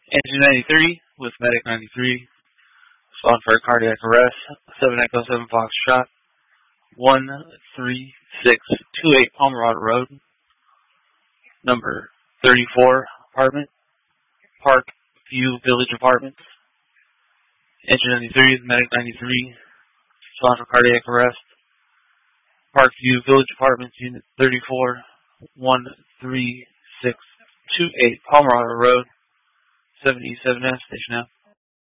Engine 93 with Medic 93. On for cardiac arrest. 7 Echo 7 Foxtrot. 13628 Pomerod Road. Number 34 apartment. Park View Village Apartments. Engine 93 with Medic 93. On for cardiac arrest. Park View Village Apartments, Unit 34, 13628 Pomerod Road, 77F, station out.